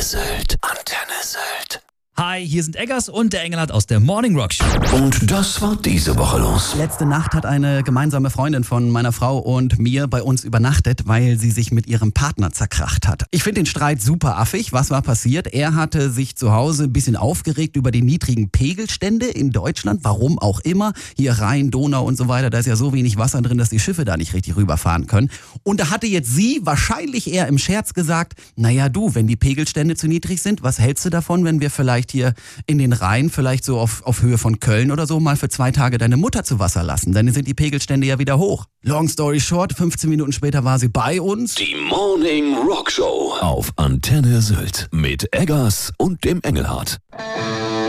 Sylt. Antenne Sylt. Hi, hier sind Eggers und der Engelhardt aus der Morning Rock Show. Und das war diese Woche los. Letzte Nacht hat eine gemeinsame Freundin von meiner Frau und mir bei uns übernachtet, weil sie sich mit ihrem Partner zerkracht hat. Ich finde den Streit super affig. Was war passiert? Er hatte sich zu Hause ein bisschen aufgeregt über die niedrigen Pegelstände in Deutschland. Warum auch immer. Hier Rhein, Donau und so weiter. Da ist ja so wenig Wasser drin, dass die Schiffe da nicht richtig rüberfahren können. Und da hatte jetzt sie, wahrscheinlich eher im Scherz gesagt, naja du, wenn die Pegelstände zu niedrig sind, was hältst du davon, wenn wir vielleicht hier in den Rhein, vielleicht so auf Höhe von Köln oder so, mal für 2 Tage deine Mutter zu Wasser lassen. Dann sind die Pegelstände ja wieder hoch. Long story short, 15 Minuten später war sie bei uns. Die Morning Rock Show auf Antenne Sylt mit Eggers und dem Engelhardt.